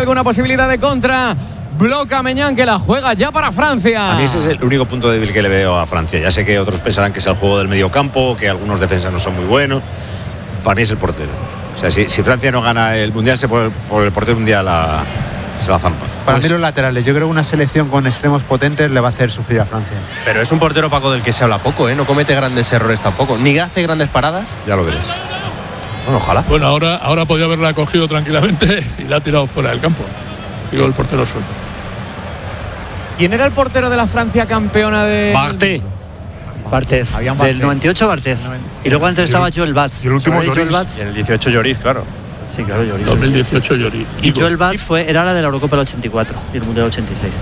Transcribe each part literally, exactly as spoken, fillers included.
alguna posibilidad de contra. Bloca Meñán, que la juega ya para Francia. A mí ese es el único punto débil que le veo a Francia. Ya sé que otros pensarán que es el juego del medio campo, que algunos defensas no son muy buenos. Para mí es el portero. O sea, si, si Francia no gana el Mundial, se por, por el portero un día la, se la zampa. Para pues, mí los laterales, yo creo que una selección con extremos potentes le va a hacer sufrir a Francia. Pero es un portero, Paco, del que se habla poco, ¿eh? No comete grandes errores tampoco, ni hace grandes paradas. Ya lo veréis. Bueno, ojalá. Bueno, ahora, ahora podía haberla cogido tranquilamente y la ha tirado fuera del campo. Digo, el portero suelto. ¿Quién era el portero de la Francia campeona de...? Barté. Barthez. Del noventa y ocho Barthez. Y luego antes estaba Joel Batz. Y el último Joel Lloris. Batz. Y en el dieciocho Lloris, claro. Sí, claro, Lloris. dos mil dieciocho Lloris. Y Joel Batz fue, era la de la Eurocopa del ochenta y cuatro y el Mundial del ochenta y seis.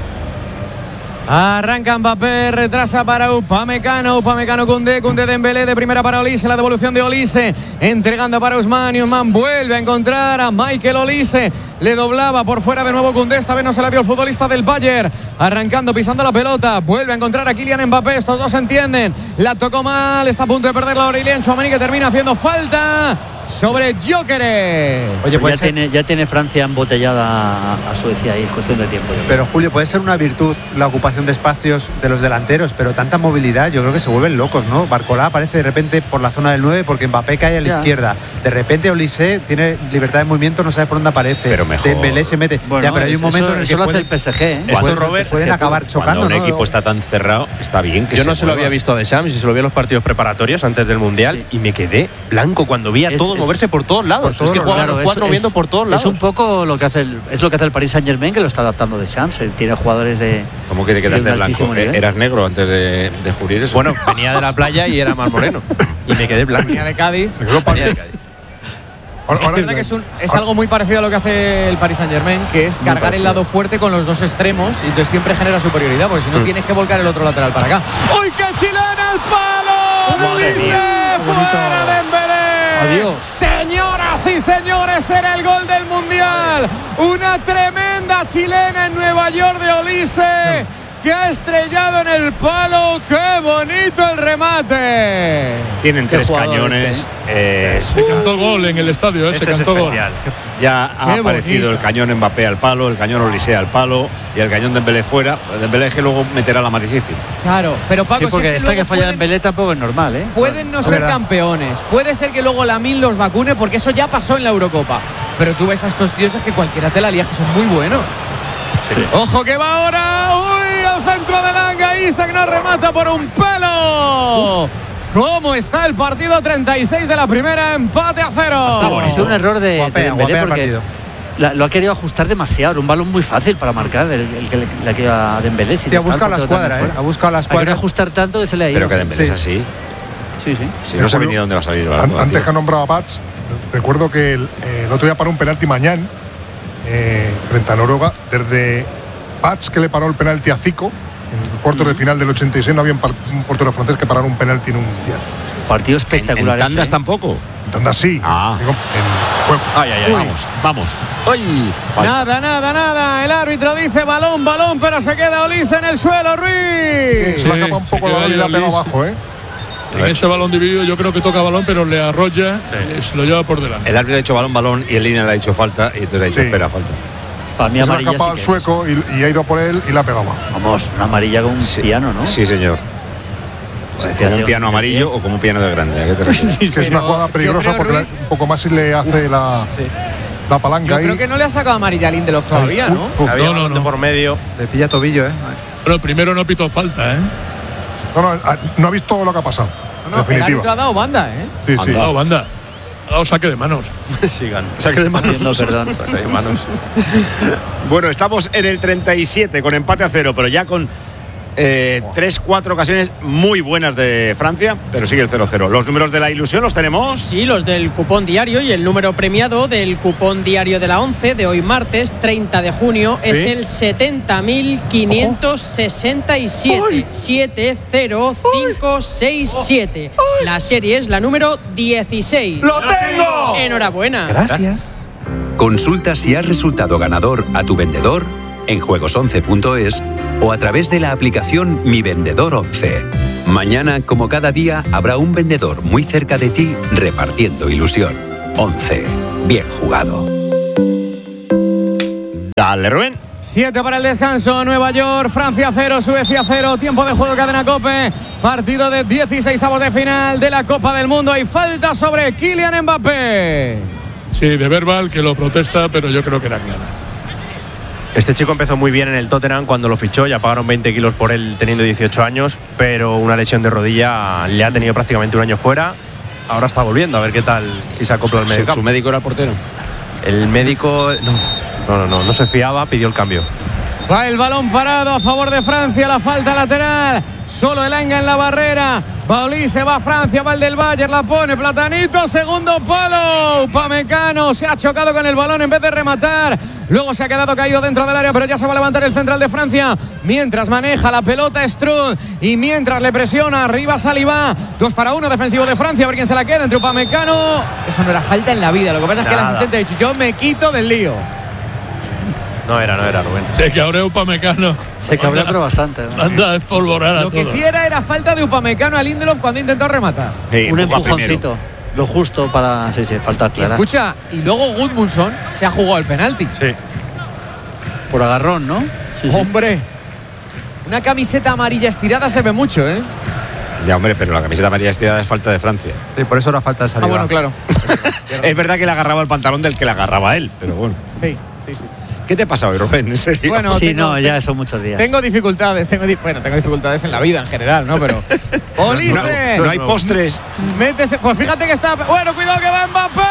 Arranca Mbappé, retrasa para Upamecano, Upamecano Koundé, Koundé Dembélé, de primera para Olise, la devolución de Olise, entregando para Ousmane, y Ousmane vuelve a encontrar a Michael Olise, le doblaba por fuera de nuevo Koundé, esta vez no se la dio el futbolista del Bayern, arrancando, pisando la pelota, vuelve a encontrar a Kylian Mbappé, estos dos se entienden, la tocó mal, está a punto de perder la Aurélien Tchouaméni, que termina haciendo falta sobre Gyökeres. Oye, ya, tiene, ya tiene Francia embotellada a Suecia y es cuestión de tiempo. Pero Julio, puede ser una virtud la ocupación de espacios de los delanteros, pero tanta movilidad, yo creo que se vuelven locos, ¿no? Barcola aparece de repente por la zona del nueve porque Mbappé cae a la ya. izquierda. De repente Olise tiene libertad de movimiento, no sabe por dónde aparece. Pero mejor. Dembélé se mete. Bueno, ya, pero hay un momento eso, en el eso que lo puede, hace el P S G, ¿eh? pueden, Esto, Robert, pueden acabar chocando, Cuando un ¿no? equipo está tan cerrado, está bien que Yo se no se lo mueva. había visto a Deschamps y se lo vi en los partidos preparatorios antes del Mundial Sí. y me quedé blanco cuando vi a Es- todos es- moverse por todos lados. por todos es que los juegan Claro, los es- cuatro es- moviendo por todos lados. Es un poco lo que hace el, es lo que hace el Paris Saint-Germain, que lo está adaptando de Deschamps. Tiene jugadores de... ¿Cómo que te quedaste de un blanco? altísimo nivel. ¿Eras negro antes de, de descubrir eso? Bueno, venía de la playa y era más moreno. Y me quedé blanco. Venía de Cádiz. Se quedó Venía de pálido. Cádiz. Ahora- Es ahora- verdad que es, un- es algo muy parecido a lo que hace el Paris Saint-Germain, que es cargar el lado fuerte con los dos extremos y entonces siempre genera superioridad, porque si no tienes que volcar el otro lateral para acá. ¡Uy, qué chilena al palo! Madre ¡Olise! mía, ¡Fuera Dembélé! Adiós. Señoras y señores, era el gol del Mundial. Una tremenda chilena en Nueva York de Olise, que ha estrellado en el palo. ¡Qué bonito el remate! Tienen Qué tres jugador cañones. eh, Se cantó gol en el estadio, ¿eh? Este se es cantó gol. especial. ya ha Qué aparecido bonita. el cañón Mbappé al palo, el cañón Olise al palo y el cañón Dembélé fuera. Dembélé es que luego meterá la más difícil. Claro, pero Paco, Sí, si porque es que esta que luego falla pueden- Dembélé tampoco es normal, ¿eh? Pueden no Es ser verdad. campeones, puede ser que luego Lamine los vacune, porque eso ya pasó en la Eurocopa. Pero tú ves a estos tíos, es que cualquiera te la lía, que son muy buenos. Sí. Ojo que va ahora, uy, al centro de Langa, Isaac no remata por un pelo. ¿Cómo está el partido? treinta y seis de la primera, empate a cero. Es un error de, de Guapea, Dembélé guapea el porque partido. la- lo ha querido ajustar demasiado. Era un balón muy fácil para marcar, el, el que le, le ha quedado a Dembélé. Si Sí, ha no está buscado el la portero escuadra, también ¿eh? fuera. Ha buscado la Ha querido escuadra. ajustar tanto que se le ha ido. Pero que Dembélé Sí. es así. Sí, sí. Si no sabe ni dónde va a salir el balón, An- Antes tío. que ha nombrado a Bats, recuerdo que el, eh, el otro día paró un penalti Mañán eh, frente a Noruega. Desde Bats, que le paró el penalti a Zico, en el cuartos de final del ochenta y seis, no había un, par- un portero francés que parara un penalti en un mundial. Partido En, espectacular. en tandas ese, ¿eh? tampoco. Entonces, así. Ah. Digo, en juego. Ay, ay, ay. Vamos, vamos. ¡Ay! Falta. Nada, nada, nada. El árbitro dice balón, balón, pero se queda Olise en el suelo, Ruiz. Se la Sí, escapa un se poco queda la bola y la ahí pega Olise. abajo, ¿eh? En ese balón dividido yo creo que toca balón, pero le arrolla y se lo lleva por delante. El árbitro ha dicho balón, balón y el línea le ha dicho falta y entonces ha dicho Sí. espera, falta. Para mí Se la ha amarilla escapado sí al que es. sueco y, y ha ido por él y la ha pegado abajo. Vamos, una amarilla con un Sí. piano, ¿no? Sí, señor. Parecía Como un de- piano amarillo o como un piano de grande. ¿A qué te refieres? Que es una Pero jugada yo peligrosa creo, porque la- Ruiz- un poco más si le hace la, la palanca Yo ahí. creo que no le ha sacado amarilla a Lindelof todavía, ¿no? Uf, Había No, no, balón de no. por medio. Le pilla tobillo, ¿eh? Pero primero no pitó falta, ¿eh? no, no, no ha visto lo que ha pasado. No, no, el Definitiva. árbitro ha dado banda, ¿eh? Sí, sí. Ha dado banda. Ha dado saque de manos. Sigan. Saque de manos. No, perdón. Saque de manos. Bueno, estamos en el treinta y siete con empate a cero, pero ya con eh, tres, cuatro ocasiones muy buenas de Francia, pero sigue el cero cero. Los números de la ilusión los tenemos. Sí, los del cupón diario y el número premiado del cupón diario de la once de hoy martes treinta de junio es ¿Sí? el setenta mil quinientos sesenta y siete. siete cero cinco seis siete. La serie es la número dieciséis. ¡Lo tengo! Enhorabuena. Gracias. Consulta si has resultado ganador a tu vendedor en juegos once punto es o a través de la aplicación Mi Vendedor once. Mañana, como cada día, habrá un vendedor muy cerca de ti repartiendo ilusión. once. Bien jugado. Dale, Rubén. siete para el descanso, Nueva York, Francia cero, Suecia cero, tiempo de juego, cadena COPE, partido de dieciseisavos de final de la Copa del Mundo. Hay falta sobre Kylian Mbappé. Sí, de verbal, que lo protesta, pero yo creo que era clara. Este chico empezó muy bien en el Tottenham cuando lo fichó, ya pagaron veinte kilos por él teniendo dieciocho años, pero una lesión de rodilla le ha tenido prácticamente un año fuera. Ahora está volviendo, a ver qué tal, si se acopla al medio ¿Su, campo. ¿Su médico era el portero? El médico no, no, no, no, no se fiaba, pidió el cambio. Va el balón parado a favor de Francia, la falta lateral. Solo Elanga en la barrera. Va Olise, va Francia, va el del Bayern, la pone Platanito, segundo palo. Upamecano se ha chocado con el balón en vez de rematar. Luego se ha quedado caído dentro del área, pero ya se va a levantar el central de Francia. Mientras maneja la pelota Strud y mientras le presiona arriba Saliba. Dos para uno defensivo de Francia, a ver quién se la queda entre Upamecano. Eso no era falta en la vida. Lo que pasa es que el asistente ha dicho: yo me quito del lío. No era, no era, Rubén. Se cabreó Upamecano. Se cabreó, pero bastante, ¿no? Anda a espolvorar a Lo que todos. sí era, era falta de Upamecano a Lindelof cuando intentó rematar. Sí, Un empuja empujoncito. Lo justo para. Sí, sí, falta Y clara. escucha, y luego Gudmundsson se ha jugado el penalti. Sí. Por agarrón, ¿no? Sí, sí. Hombre, una camiseta amarilla estirada se ve mucho, ¿eh? Ya, hombre, pero la camiseta amarilla estirada es falta de Francia. Sí, por eso era falta de Ah, Saliba. bueno, claro. Es verdad que le agarraba el pantalón del que le agarraba él, pero bueno. Sí, sí, sí. ¿Qué te pasa hoy, Rubén? ¿En serio? Bueno, Sí, tengo, no, ya son muchos días. tengo dificultades, tengo di- bueno, tengo dificultades en la vida en general, ¿no? Pero Olise, no, no hay postres. métese, pues fíjate que está, bueno, cuidado que va Mbappé,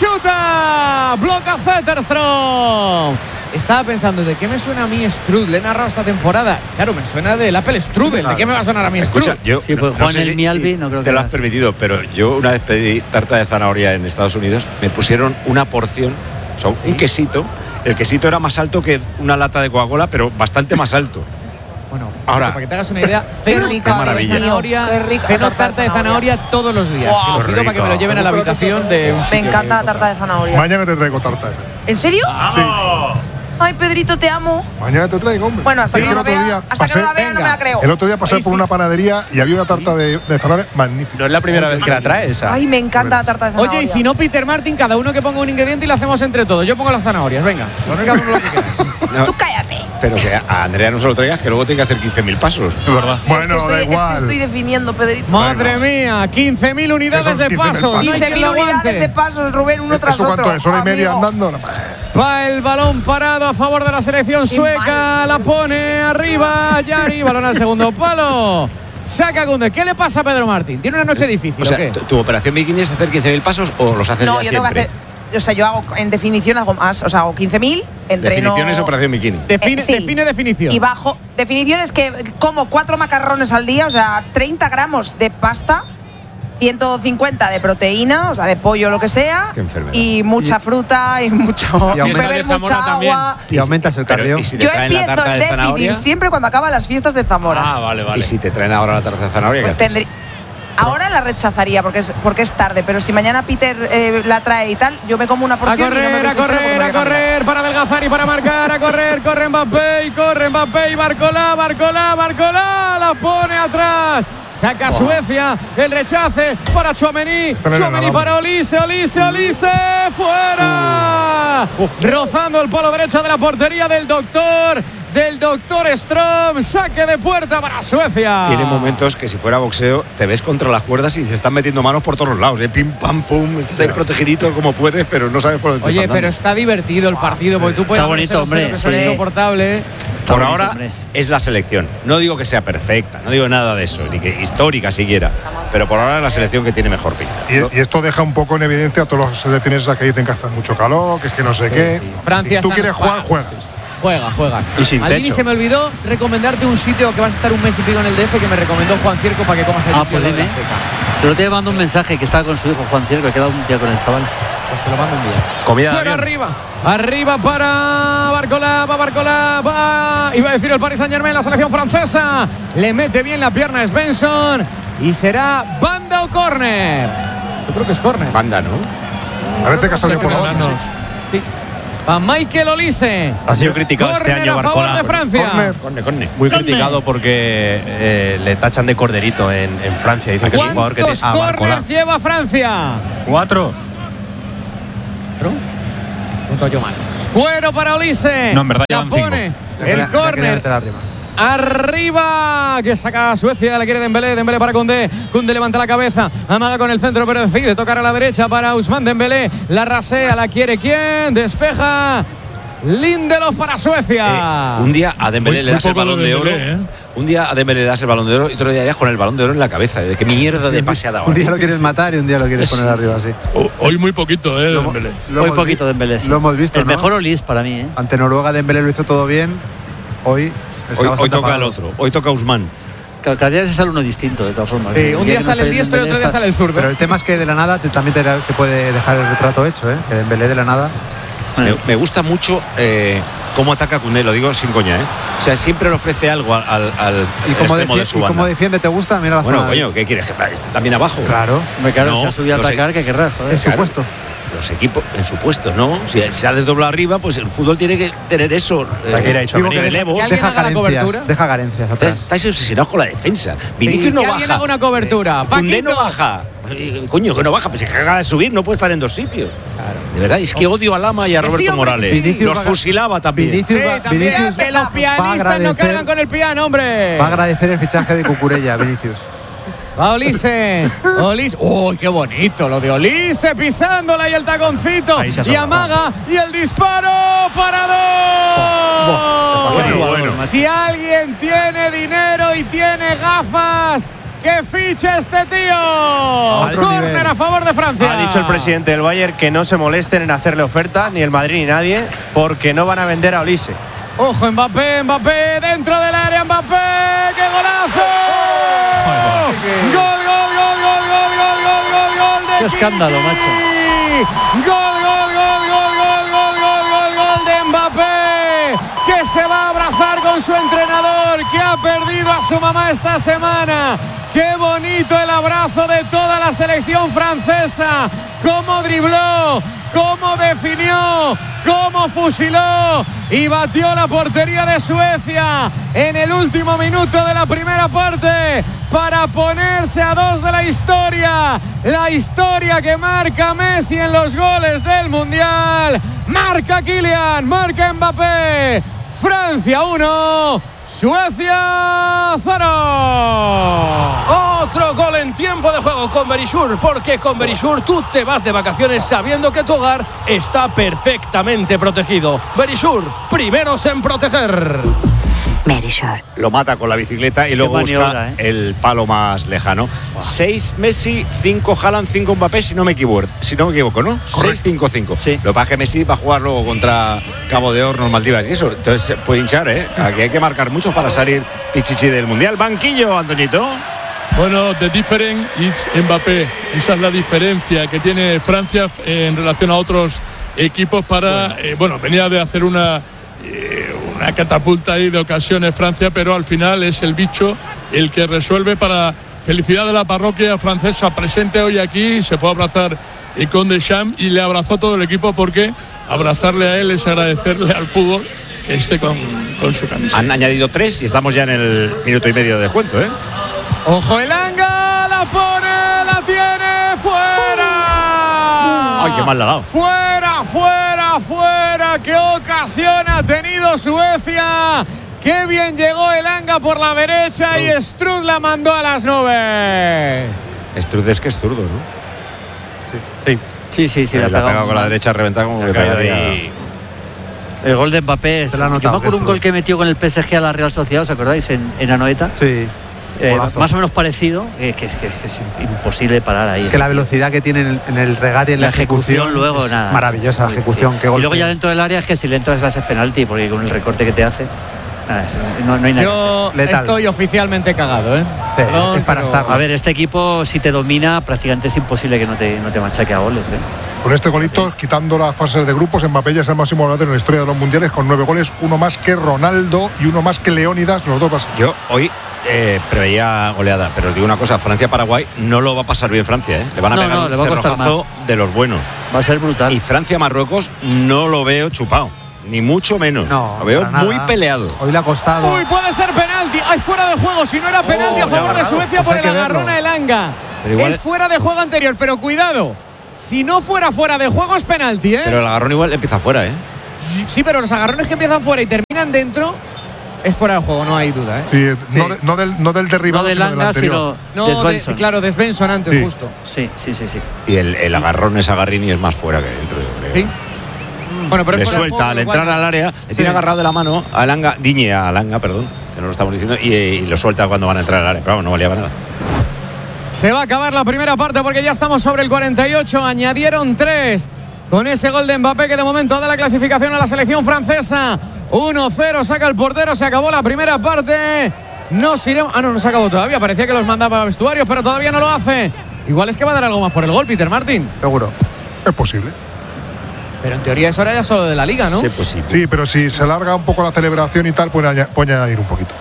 chuta, bloca Zetterstrom. Estaba pensando, ¿de qué me suena a mí Strud? Le he narrado esta temporada. Claro, me suena del Apple Strudel. ¿De qué me va a sonar a mí Strud? Escucha, yo Sí, pues no Juan sé el si- Mialbi, si no creo te que lo has era. permitido, pero yo una vez pedí tarta de zanahoria en Estados Unidos, me pusieron una porción, o sea, un quesito. El quesito era más alto que una lata de Coca-Cola, pero bastante más alto. Bueno, Ahora. para que te hagas una idea, Qué ceno rica, tarta de maravilla. zanahoria, Qué rica ceno tarta de tarta de zanahoria todos los días. Wow. Que lo Qué pido para que me lo rico. lleven a la habitación de un Me sitio encanta que la he tarta de zanahoria. Mañana te traigo tarta. ¿En serio? Sí. Ay, Pedrito, te amo. Mañana te traigo, hombre. Bueno, hasta Sí, que el no la otro vea, día hasta que pasé- no la vea no me la creo. El otro día pasé Ay, por sí. una panadería y había una tarta de, de zanahoria magnífica. No es la primera vez que la trae esa. Ay, me encanta la tarta de zanahoria. Oye, y si no, Peter Martin, cada uno que ponga un ingrediente y lo hacemos entre todos. Yo pongo las zanahorias, venga. Poner cada uno lo que queráis. No, Tú cállate. pero que a Andrea no se lo traigas, que luego tiene que hacer quince mil pasos. Es verdad. Bueno, es, que da estoy, es que igual. estoy definiendo, Pedrito. Madre mía, quince mil unidades Esos de quince mil pasos. pasos. No hay quince quien mil lo unidades aguante. de pasos, Rubén, uno tras ¿Eso otro. cuánto es? ¿Hora y media amigo. andando? No, Va el balón parado a favor de la selección sueca. La pone arriba. Yari, balón al segundo palo. Saca Gunde. ¿Qué le pasa a Pedro Martín? ¿Tiene una noche difícil O sea, o qué? ¿tu, tu operación bikini es hacer quince mil pasos o los haces No, ya yo tengo que siempre? hacer. O sea, yo hago en definición hago más. O sea, hago quince mil, entreno. Definición es operación bikini. Define, Eh, sí. define definición. Y bajo. Definición es que como cuatro macarrones al día, o sea, treinta gramos de pasta, ciento cincuenta de proteína, o sea, de pollo, lo que sea. Qué enfermedad. Y mucha fruta y mucho. Y aumenta- beber mucha agua. Y aumentas el Pero, cardio. ¿y si te Yo traen la empiezo tarta el de déficit zanahoria? siempre cuando acaban las fiestas de Zamora. Ah, vale, vale. ¿Y si te traen ahora la tarta de zanahoria? Pues ¿qué haces? tendrí- Ahora la rechazaría porque es, porque es tarde, pero si mañana Peter eh, la trae y tal, yo me como una A porción y no me correr, a desespero porque correr, me voy a caminar. correr, para adelgazar y para marcar, a correr, corre Mbappé y corre Mbappé y Barcolá, Barcolá, Barcolá, la pone atrás. Saca Suecia, el rechace para Tchouaméni, Está en el Tchouaméni alambre. para Olise, Olise, Olise, fuera. Rozando el palo derecho de la portería del doctor, del doctor Strom, saque de puerta para Suecia. Tiene momentos que si fuera boxeo te ves contra las cuerdas y se están metiendo manos por todos los lados, ¿eh? Pim, pam, pum, estás ahí protegidito como puedes, pero no sabes por dónde te Oye, están pero dando. está divertido el partido, porque tú puedes Está bonito, hacer un hombre, cero que suena sí. insoportable. Está Por bonito, ahora hombre. es la selección. No digo que sea perfecta, no digo nada de eso, ni que histórica siquiera, pero por ahora es la selección que tiene mejor pinta. Y, y esto deja un poco en evidencia a todas las selecciones esas que dicen que hace mucho calor, que es que no sé qué. Francia Si tú está- quieres jugar, juegas. Juega, juega. Y sin Maldini, techo. se me olvidó recomendarte un sitio que vas a estar un mes y pico en el D F que me recomendó Juan Cierco para que comas allí. Ah, tío, pues lo de la dime. Azteca. Pero te mando un mensaje que estaba con su hijo Juan Cierco, he quedado un día con el chaval. Pues te lo mando un día. Comida de Fuera avión. arriba. Arriba para Barcolá, va Barcolá, va. Iba a decir el Paris Saint-Germain, la selección francesa. Le mete bien la pierna a Svensson. Y será banda o córner. Yo creo que es córner. Banda, ¿no? Parece que ha salido por la Manos. Sí. Va Michael Olise. Ha sido criticado este Córner año a favor Barcola. de Francia. Córner. Corne, corne. Muy criticado porque eh, le tachan de corderito en, en Francia. Dicen que es un jugador que ¿Cuántos tiene. Ah, Barcola. corners lleva Francia? Cuatro. Punto yo mal. Bueno para Olise. No, en verdad la llevan cinco. pone La el quería- la quería córner. meter arriba. Arriba, que saca Suecia, la quiere Dembélé, Dembélé para Koundé, Koundé levanta la cabeza, amaga con el centro, pero decide tocar a la derecha para Ousmane Dembélé, la rasea, la quiere quién, despeja Lindelof para Suecia. Eh, un día a Dembélé Muy- le muy das el poco balón lo de de oro. Dembélé, ¿eh? Un día a Dembélé le das el balón de oro y otro día harías con el balón de oro en la cabeza. ¿De qué mierda de pase ha dado? Un día ¿eh? lo quieres matar y un día lo quieres poner arriba así. O- Hoy muy poquito, ¿eh? Dembélé. Lo Muy hemos poquito vi- de Dembélé. sí. Lo hemos visto, El ¿no? mejor Olis para mí, ¿eh? Ante Noruega Dembélé lo hizo todo bien. Hoy está Hoy, hoy bastante toca el apagado. otro. Hoy toca Ousmane. Cada, cada día se sale uno distinto, de todas formas. Sí, un día que no sale el esté diestro y Dembélé otro día está- sale el zurdo. Pero el tema es que de la nada te- también te, te puede dejar el retrato hecho, ¿eh? Que Dembélé de la nada. Me, me gusta mucho eh, cómo ataca Koundé, lo digo sin coña, ¿eh? O sea, siempre le ofrece algo al, al, al Y cómo, extremo de defiende, su y banda. cómo defiende, ¿te gusta? Mira la Bueno, zona. coño, ¿qué quieres? Está también abajo. Claro. Me claro, No, se ha subido a los atacar, e- que querrás, joder. Es su claro. puesto. Los equipos, en su puesto, ¿no? Si se ha desdoblado arriba, pues el fútbol tiene que tener eso. Shakira ha dicho, Digo venid, que relevo. deja, Que alguien deja haga la carencias, cobertura. deja carencias Estáis, atrás. estáis obsesionados con la defensa. Sí, Vinicius no que baja. alguien haga una cobertura. Koundé no Paquito. baja. Eh, Coño, que no baja, pues se caga de subir, no puede estar en dos sitios. De verdad, es que odio a Lama y a Que Roberto sí, hombre, Morales. que sí. Vinicius Los va a- fusilaba también. Vinicius Sí, va- también, Vinicius que los va a pianistas no agradecer- cargan con el piano, hombre. Va a agradecer el fichaje de Cucurella, Vinicius. Va Olise. Olise. Uy, qué bonito lo de Olise pisándola y el taconcito. Ahí se ha Y soltado. amaga y el disparo para dos. Bueno, bueno. Si alguien tiene dinero y tiene gafas, que fiche este tío. otro Córner nivel. a favor de Francia. Ha dicho el presidente del Bayern que no se molesten en hacerle ofertas, ni el Madrid ni nadie, porque no van a vender a Olise. Ojo, Mbappé, Mbappé, dentro del área, Mbappé, ¡qué golazo! Gol, gol, gol, gol, gol, gol, gol, gol, gol de Qué escándalo, Kiki. macho. Gol, gol, gol, gol, gol, gol, gol, gol, gol de Mbappé, que se va a abrazar con su entrenador, que ha perdido a su mamá esta semana. Qué bonito el abrazo de toda la selección francesa. Cómo dribló, cómo definió, cómo fusiló y batió la portería de Suecia en el último minuto de la primera parte para ponerse a dos de la historia. La historia que marca Messi en los goles del Mundial. Marca Kylian, marca Mbappé. Francia uno, Suecia cero. Otro gol en tiempo de juego con Berisur, porque con Berisur tú te vas de vacaciones sabiendo que tu hogar está perfectamente protegido. Berisur, primeros en proteger. Verisur. Lo mata con la bicicleta y luego maniobra, busca ¿eh? el palo más lejano. seis Messi, cinco Haaland, cinco Mbappé, si no me equivoco, si no me equivoco, ¿no? seis cinco cinco. Sí. Lo que pasa es que Messi va a jugar luego contra Cabo de Hornos, Maldivas y eso. Entonces se puede hinchar, ¿eh? Aquí hay que marcar mucho para salir Pichichi del Mundial. Banquillo, Antoñito. Bueno, the difference is Mbappé. Esa es la diferencia que tiene Francia en relación a otros equipos para, bueno, eh, bueno venía de hacer una, eh, una catapulta ahí de ocasiones Francia, pero al final es el bicho el que resuelve para felicidad de la parroquia francesa presente hoy aquí. Se fue a abrazar eh, con Deschamps y le abrazó todo el equipo porque abrazarle a él es agradecerle al fútbol que esté con, con su camisa. Han añadido tres y estamos ya en el minuto y medio de cuento, ¿eh? Ojo Elanga, la pone, la tiene, fuera. Ay, qué mal la ha dado. Fuera, fuera, fuera. Qué ocasión ha tenido Suecia. Qué bien llegó Elanga por la derecha y Strud la mandó a las nubes. Strud es que es zurdo, ¿no? Sí. Sí, sí, sí. Le ha pegado pegado con la mal. derecha, reventado como Ha que caído pegaría. ahí. El gol de Mbappé es. Se lo ha Yo notado, me acuerdo que un es gol zurdo. que metió con el P S G a la Real Sociedad, ¿os acordáis? En, en Anoeta. Sí. Eh, Golazo. más o menos parecido, eh, que, es, que, es, que es imposible parar ahí. Que la velocidad que tiene en el, en el regate y en la, La ejecución ejecución, luego, es nada. maravillosa la ejecución. Qué Y golpe. luego ya dentro del área es que si le entras le haces penalti, porque con el recorte que te hace, nada, es- no, no hay nada. Yo Letal. estoy oficialmente cagado, ¿eh? Sí, Perdón, es para pero- estar. A ver, este equipo si te domina prácticamente es imposible que no te, no te machaque a goles, ¿eh? Con este golito, quitando las fases de grupos, Mbappé ya es el máximo goleador en la historia de los mundiales con nueve goles, uno más que Ronaldo y uno más que Leónidas, los dos más. Yo hoy eh, preveía goleada, pero os digo una cosa, Francia-Paraguay no lo va a pasar bien Francia, ¿eh? Le van a No, pegar no, un le va a costar cerrojazo de los buenos. Va a ser brutal. Y Francia-Marruecos no lo veo chupado, ni mucho menos. No, lo veo para nada. muy peleado. Hoy le ha costado. Uy, puede ser penalti. Ay, fuera de juego. Si no era penalti a le ha favor de agarrado. Suecia Pues por hay el que agarrón verlo. a Elanga. Pero igual- Es fuera de juego anterior, pero cuidado. Si no fuera fuera de juego es penalti, ¿eh? Pero el agarrón igual empieza afuera, ¿eh? Sí, pero los agarrones que empiezan fuera y terminan dentro es fuera de juego, no hay duda, ¿eh? Sí, sí. No, de, no, del, no del derribado, no de sino Langa, del anterior. sino no, de, claro, de Svensson antes, sí. justo. Sí, sí, sí, sí. Y el, el agarrón es a Garrini es más fuera que dentro, yo creo. Sí. Bueno, pero le es suelta juego, al igual. entrar al área, le Sí. tiene agarrado de la mano a Langa, Diñe a Langa, perdón, que no lo estamos diciendo, y, y lo suelta cuando van a entrar al área. Pero vamos, no valía para nada. Se va a acabar la primera parte porque ya estamos sobre el cuarenta y ocho. Añadieron tres con ese gol de Mbappé que de momento da la clasificación a la selección francesa. uno cero, saca el portero, se acabó la primera parte. Nos iremos. Ah, no, no se acabó todavía. Parecía que los mandaba a vestuarios, pero todavía no lo hace. Igual es que va a dar algo más por el gol, Peter Martin. Seguro. Es posible. Pero en teoría eso era ya solo de la liga, ¿no? Sí, posible. Sí, pero si se larga un poco la celebración y tal, puede añadir, puede añadir un poquito.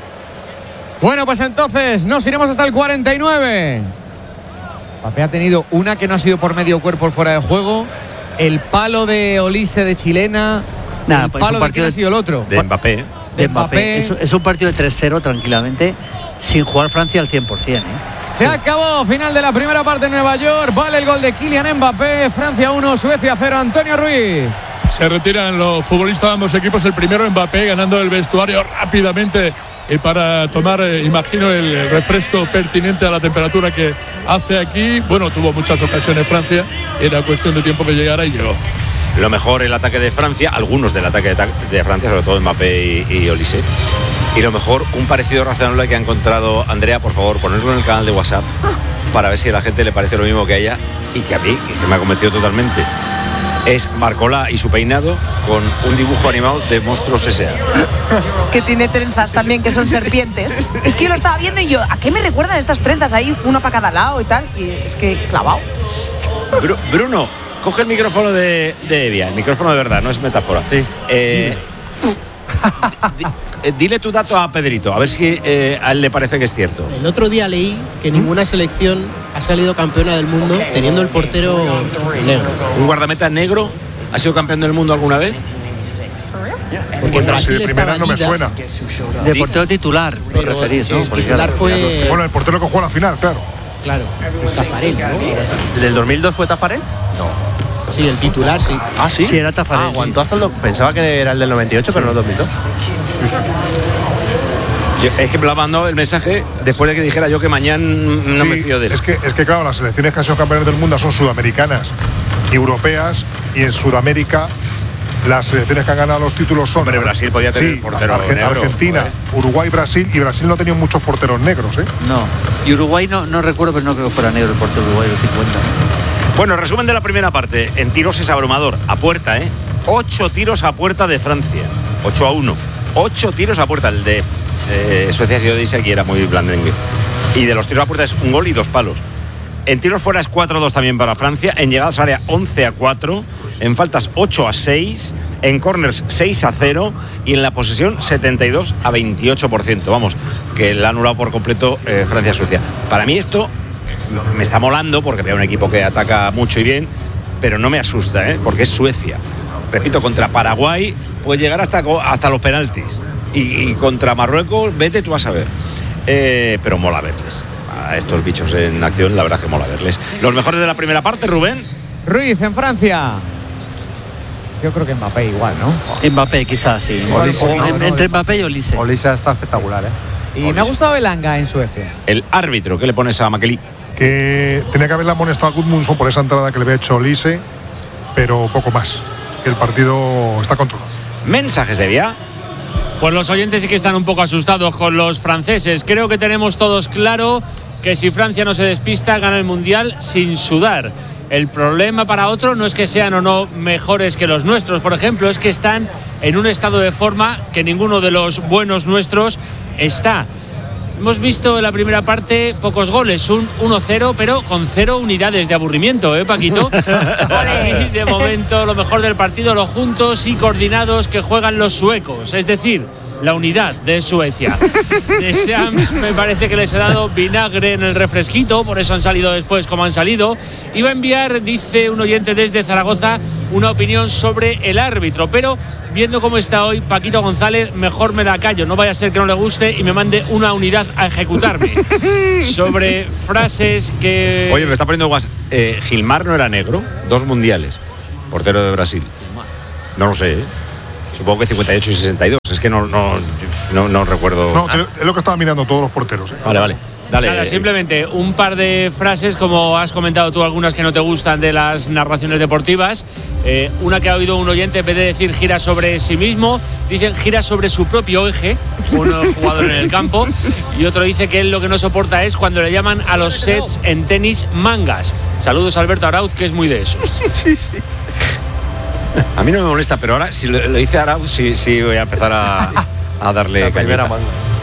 Bueno, pues entonces nos iremos hasta el cuarenta y nueve. Mbappé ha tenido una que no ha sido por medio cuerpo fuera de juego. El palo de Olise de chilena. Nada, el pues palo un de quién ha partido sido el otro. De Mbappé. De de Mbappé. Mbappé. Es, es un partido de tres cero tranquilamente, sin jugar Francia al cien por cien, ¿eh? Se acabó, final de la primera parte en Nueva York. Vale el gol de Kylian Mbappé. Francia uno, Suecia cero. Antonio Ruiz. Se retiran los futbolistas de ambos equipos. El primero Mbappé ganando el vestuario rápidamente eh, para tomar, eh, imagino, el refresco pertinente a la temperatura que hace aquí. Bueno, tuvo muchas ocasiones Francia. Era cuestión de tiempo que llegara y llegó. Lo mejor el ataque de Francia, algunos del ataque de, de Francia, sobre todo Mbappé y, y Olise. Y lo mejor, un parecido razonable que ha encontrado Andrea, por favor, ponerlo en el canal de WhatsApp para ver si a la gente le parece lo mismo que a ella y que a mí, que me ha convencido totalmente. Es Barcola y su peinado con un dibujo animado de Monstruos S A. Que tiene trenzas también, que son serpientes. Es que yo lo estaba viendo y yo, ¿a qué me recuerdan estas trenzas? Ahí, una para cada lado y tal. Y es que clavado. Bru- Bruno, coge el micrófono de, de Evia, el micrófono de verdad, no es metáfora. Sí. Eh, di- eh, dile tu dato a Pedrito, a ver si eh, a él le parece que es cierto. El otro día leí que ninguna selección ha salido campeona del mundo teniendo el portero negro. ¿Un guardameta negro ha sido campeón del mundo alguna vez? Porque en Bueno, si Brasil de estaba primera no me Dida, suena. De portero titular, lo pero referís, ¿no? el Porque, titular claro, fue, Bueno, el portero que jugó la final, claro. claro, Tafarel, ¿no? ¿El del dos mil dos fue Tafarel? Sí, el titular, sí. Ah, sí. Sí, era Tafarel, Ah, sí. aguantó hasta el do- Pensaba que era el del noventa y ocho, pero no el dos mil dos. Yo- es que me lo ha mandado el mensaje después de que dijera yo que mañana no Sí, me fío de él. es que, es que, claro, las selecciones que han sido campeones del mundo son sudamericanas y europeas, y en Sudamérica las selecciones que han ganado los títulos son. Hombre, Brasil podía tener sí, portero Arge- negro, Argentina, joder. Uruguay, Brasil, y Brasil no ha tenido muchos porteros negros, ¿eh? No. Y Uruguay no, no recuerdo, pero no creo que fuera negro el portero uruguayo de cincuenta. Bueno, resumen de la primera parte. En tiros es abrumador. A puerta, ¿eh? Ocho tiros a puerta de Francia. Ocho a uno. Ocho tiros a puerta. El de eh, Suecia, si yo dice aquí, era muy blandengue. Y de los tiros a puerta es un gol y dos palos. En tiros fuera es cuatro a dos también para Francia. En llegadas al área once a cuatro. En faltas ocho a seis. En corners seis a cero. Y en la posesión setenta y dos a veintiocho por ciento. Vamos, que la ha anulado por completo eh, Francia-Suecia. Para mí esto me está molando porque veo un equipo que ataca mucho y bien, pero no me asusta, ¿eh? Porque es Suecia. Repito, contra Paraguay puede llegar hasta, hasta los penaltis. Y, y contra Marruecos, vete tú a saber. Eh, pero mola verles. A estos bichos en acción, la verdad que mola verles. Los mejores de la primera parte, Rubén. Ruiz en Francia. Yo creo que Mbappé igual, ¿no? Mbappé, quizás, sí. Olise, O- no, en- no, entre no. Mbappé y Olise. Olise está espectacular, ¿eh? Y me ha gustado el Anga en Suecia. El árbitro, ¿qué le pones a Makeli? Que tenía que haberle amonestado a Gudmundsson por esa entrada que le había hecho Lise, pero poco más. Que el partido está controlado. Mensajes de vía. Pues los oyentes sí que están un poco asustados con los franceses. Creo que tenemos todos claro que si Francia no se despista, gana el Mundial sin sudar. El problema para otro no es que sean o no mejores que los nuestros, por ejemplo, es que están en un estado de forma que ninguno de los buenos nuestros está. Hemos visto en la primera parte pocos goles, un uno cero, pero con cero unidades de aburrimiento, ¿eh, Paquito? Y de momento lo mejor del partido, los juntos y coordinados que juegan los suecos, es decir, la unidad de Suecia. De Shams me parece que les ha dado vinagre en el refresquito, por eso han salido después como han salido. Iba a enviar, dice un oyente desde Zaragoza, una opinión sobre el árbitro, pero viendo cómo está hoy Paquito González, mejor me la callo, no vaya a ser que no le guste y me mande una unidad a ejecutarme. Sobre frases que... Oye, me está poniendo guas. Eh, Gilmar no era negro, dos mundiales, portero de Brasil. No lo sé, ¿eh? Supongo que cincuenta y ocho y sesenta y dos. Es que no, no, no, no recuerdo. No, ah. es lo que estaba mirando todos los porteros. ¿eh? Vale, vale. Dale. Nada, simplemente un par de frases, como has comentado tú, algunas que no te gustan de las narraciones deportivas. Eh, una que ha oído un oyente, en vez de decir gira sobre sí mismo, dicen gira sobre su propio eje, un jugador en el campo. Y otro dice que él lo que no soporta es cuando le llaman a los sets en tenis mangas. Saludos a Alberto Arauz, que es muy de esos. Sí, sí. A mí no me molesta, pero ahora si lo, lo dice Arauz, sí, sí voy a empezar a, a darle la primera cañita. manga.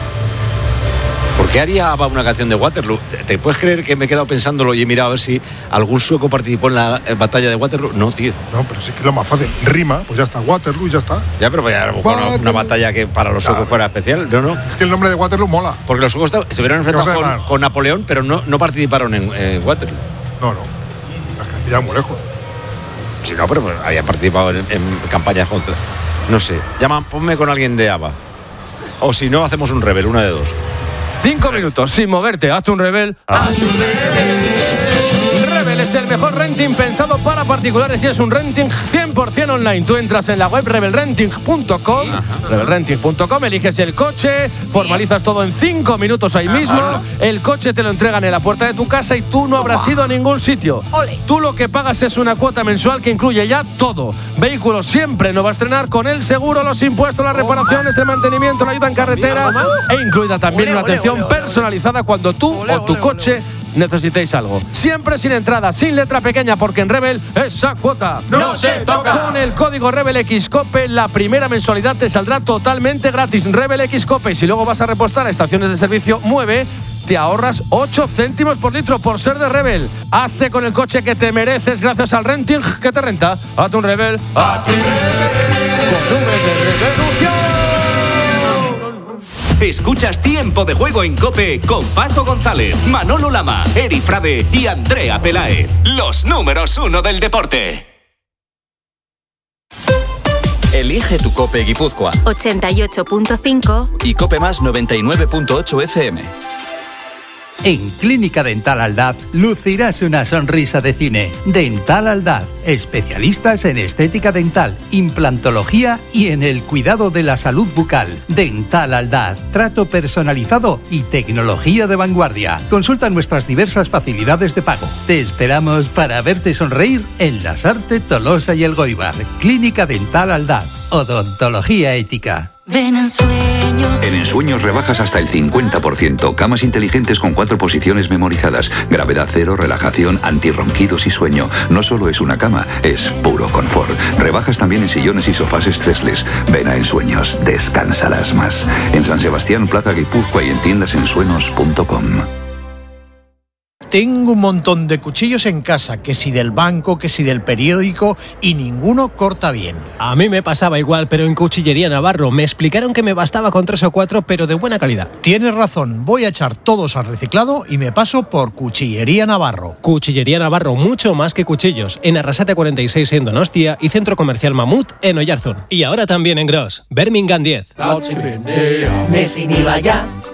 ¿Por qué haría ABBA una canción de Waterloo? ¿Te puedes creer que me he quedado pensándolo y he mirado a ver si algún sueco participó en la batalla de Waterloo? No, tío. No, pero sí que es lo más fácil. Rima, pues ya está, Waterloo y ya está. Ya, pero vaya a buscar una, una batalla que para los suecos claro. fuera especial. No, no. Es que el nombre de Waterloo mola. Porque los suecos se vieron enfrentados con, con Napoleón, pero no, no participaron en eh, Waterloo. No, no. Ya muy lejos. Sí, no, pero pues, habían participado en, en campañas contra. No sé. Llama, ponme con alguien de ABBA. O si no, hacemos un rebel, una de dos. Cinco minutos sin moverte, hazte un rebel. Hazte un rebel. Rebel es el mejor renting pensado para particulares y es un renting cien por ciento online. Tú entras en la web rebel renting punto com, rebel renting punto com, eliges el coche, formalizas todo en cinco minutos ahí mismo. El coche te lo entregan en la puerta de tu casa y tú no habrás ido a ningún sitio. Tú lo que pagas es una cuota mensual que incluye ya todo. Vehículo siempre no va a estrenar con el seguro, los impuestos, las reparaciones, el mantenimiento, la ayuda en carretera e incluida también una atención personalizada cuando tú o tu coche necesitéis algo. Siempre sin entrada, sin letra pequeña, porque en Rebel esa cuota no se toca. Con el código RebelXCOPE la primera mensualidad te saldrá totalmente gratis. RebelXCOPE. Y si luego vas a repostar a estaciones de servicio Mueve, te ahorras ocho céntimos por litro por ser de Rebel. Hazte con el coche que te mereces gracias al renting que te renta. Hazte un Rebel. Hazte un Rebel. Con nube de revolución. Escuchas Tiempo de Juego en COPE con Paco González, Manolo Lama, Eri Frade y Andrea Peláez. Los números uno del deporte. Elige tu COPE Guipúzcoa. ochenta y ocho punto cinco y COPE Más noventa y nueve punto ocho F M. En Clínica Dental Aldaz lucirás una sonrisa de cine. Dental Aldaz, especialistas en estética dental, implantología y en el cuidado de la salud bucal. Dental Aldaz, trato personalizado y tecnología de vanguardia. Consulta nuestras diversas facilidades de pago. Te esperamos para verte sonreír en Lasarte, Tolosa y Elgoibar. Clínica Dental Aldaz, odontología ética. Ven en Sueños. En Ensueños rebajas hasta el cincuenta por ciento. Camas inteligentes con cuatro posiciones memorizadas. Gravedad cero, relajación, antirronquidos y sueño. No solo es una cama, es puro confort. Rebajas también en sillones y sofás stressless. Ven a Ensueños, descansarás más. En San Sebastián, Plaza Guipúzcoa y en tiendas ensueños punto com. Tengo un montón de cuchillos en casa, que si del banco, que si del periódico, y ninguno corta bien. A mí me pasaba igual, pero en Cuchillería Navarro me explicaron que me bastaba con tres o cuatro, pero de buena calidad. Tienes razón, voy a echar todos al reciclado y me paso por Cuchillería Navarro. Cuchillería Navarro, mucho más que cuchillos. En Arrasate cuarenta y seis en Donostia y Centro Comercial Mamut en Oyarzún. Y ahora también en Gros, Birmingham diez. Me sin IVA ya.